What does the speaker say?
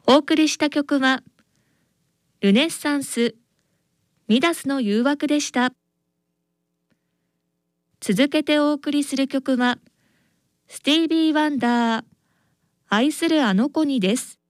お送りした曲はルネッサンスミダスの誘惑でした。続けてお送りする曲はスティービー・ワンダー愛するあの子にです。